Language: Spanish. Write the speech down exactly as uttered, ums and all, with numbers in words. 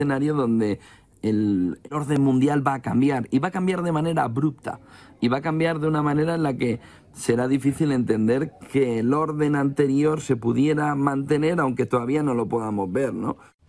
escenario donde el orden mundial va a cambiar, y va a cambiar de manera abrupta, y va a cambiar de una manera en la que será difícil entender que el orden anterior se pudiera mantener, aunque todavía no lo podamos ver, ¿no?